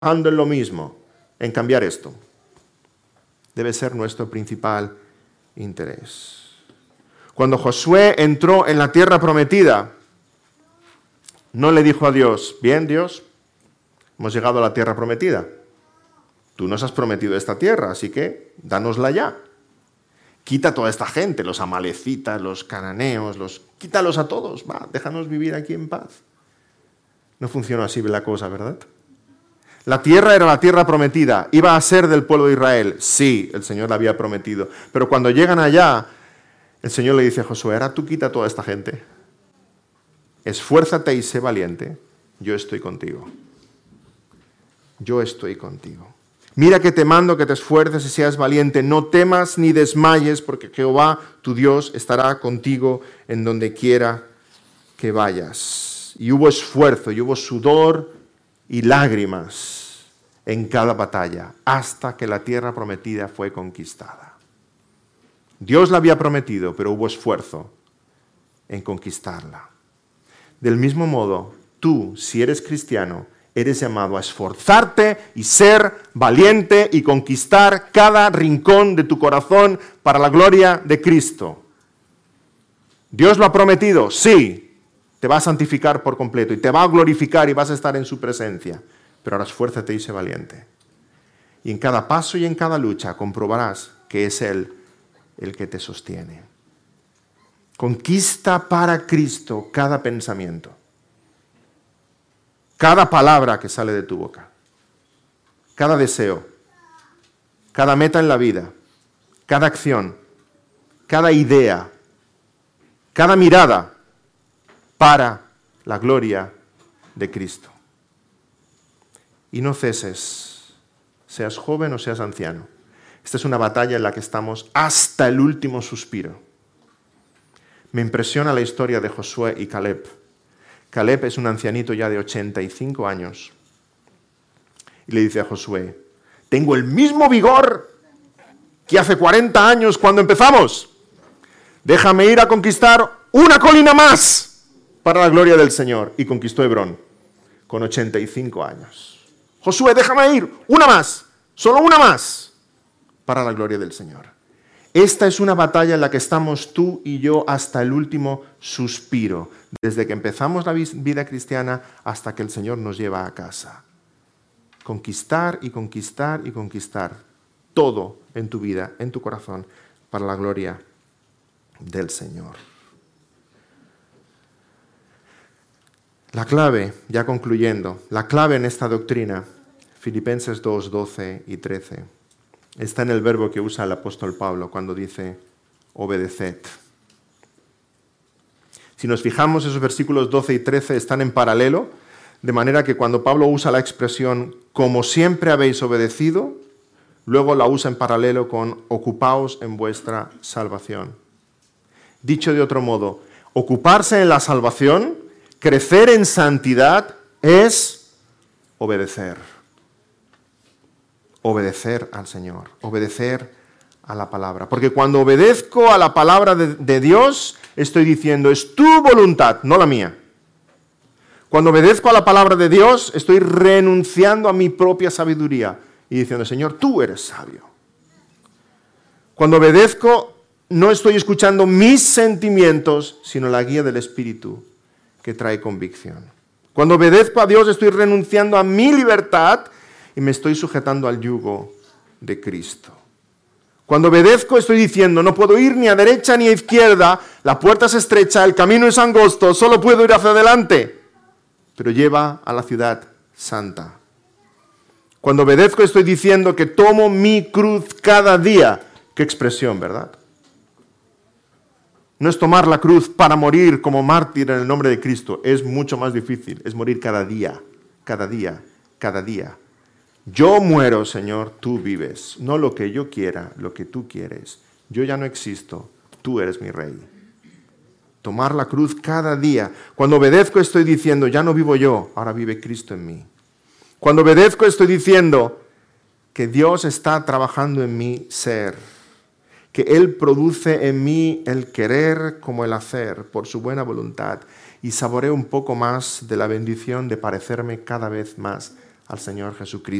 trabajando en lo mismo, en cambiar esto. Debe ser nuestro principal interés. Cuando Josué entró en la tierra prometida, no le dijo a Dios: bien, Dios, hemos llegado a la tierra prometida. Tú nos has prometido esta tierra, así que dánosla ya. Quita toda esta gente, los amalecitas, los cananeos, quítalos a todos, va, déjanos vivir aquí en paz. No funcionó así la cosa, ¿verdad? La tierra era la tierra prometida, iba a ser del pueblo de Israel. Sí, el Señor la había prometido. Pero cuando llegan allá, el Señor le dice a Josué: ahora tú quita a toda esta gente. Esfuérzate y sé valiente. Yo estoy contigo. Yo estoy contigo. Mira que te mando que te esfuerces y seas valiente. No temas ni desmayes, porque Jehová, tu Dios, estará contigo en donde quiera que vayas. Y hubo esfuerzo, y hubo sudor y lágrimas en cada batalla, hasta que la tierra prometida fue conquistada. Dios la había prometido, pero hubo esfuerzo en conquistarla. Del mismo modo, tú, si eres cristiano, eres llamado a esforzarte y ser valiente y conquistar cada rincón de tu corazón para la gloria de Cristo. ¿Dios lo ha prometido? Sí. Te va a santificar por completo y te va a glorificar y vas a estar en su presencia. Pero ahora esfuérzate y sé valiente. Y en cada paso y en cada lucha comprobarás que es Él el que te sostiene. Conquista para Cristo cada pensamiento, cada palabra que sale de tu boca, cada deseo, cada meta en la vida, cada acción, cada idea, cada mirada para la gloria de Cristo. Y no ceses, seas joven o seas anciano. Esta es una batalla en la que estamos hasta el último suspiro. Me impresiona la historia de Josué y Caleb. Caleb es un ancianito ya de 85 años. Y le dice a Josué: tengo el mismo vigor que hace 40 años cuando empezamos. Déjame ir a conquistar una colina más para la gloria del Señor. Y conquistó Hebrón con 85 años. Josué, déjame ir, una más, solo una más, para la gloria del Señor. Esta es una batalla en la que estamos tú y yo hasta el último suspiro, desde que empezamos la vida cristiana hasta que el Señor nos lleva a casa. Conquistar y conquistar y conquistar todo en tu vida, en tu corazón, para la gloria del Señor. La clave, ya concluyendo, la clave en esta doctrina, Filipenses 2, 12 y 13, está en el verbo que usa el apóstol Pablo cuando dice: obedeced. Si nos fijamos, esos versículos 12 y 13 están en paralelo, de manera que cuando Pablo usa la expresión como siempre habéis obedecido, luego la usa en paralelo con ocupaos en vuestra salvación. Dicho de otro modo, ocuparse en la salvación, crecer en santidad, es obedecer. Obedecer al Señor, obedecer a la palabra. Porque cuando obedezco a la palabra de Dios, estoy diciendo: es tu voluntad, no la mía. Cuando obedezco a la palabra de Dios, estoy renunciando a mi propia sabiduría y diciendo: Señor, tú eres sabio. Cuando obedezco, no estoy escuchando mis sentimientos, sino la guía del Espíritu que trae convicción. Cuando obedezco a Dios, estoy renunciando a mi libertad y me estoy sujetando al yugo de Cristo. Cuando obedezco, estoy diciendo: no puedo ir ni a derecha ni a izquierda, la puerta es estrecha, el camino es angosto, solo puedo ir hacia adelante, pero lleva a la ciudad santa. Cuando obedezco, estoy diciendo que tomo mi cruz cada día. Qué expresión, ¿verdad? No es tomar la cruz para morir como mártir en el nombre de Cristo. Es mucho más difícil. Es morir cada día, cada día, cada día. Yo muero, Señor, tú vives. No lo que yo quiera, lo que tú quieres. Yo ya no existo, tú eres mi Rey. Tomar la cruz cada día. Cuando obedezco estoy diciendo: ya no vivo yo, ahora vive Cristo en mí. Cuando obedezco estoy diciendo que Dios está trabajando en mi ser, que Él produce en mí el querer como el hacer por su buena voluntad, y saboreo un poco más de la bendición de parecerme cada vez más al Señor Jesucristo.